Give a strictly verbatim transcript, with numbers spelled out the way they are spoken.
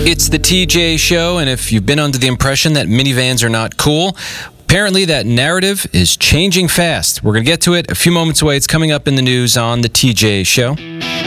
It's the T J Show, and if you've been under the impression that minivans are not cool, apparently that narrative is changing fast. We're going to get to it a few moments away. It's coming up in the news on the T J Show.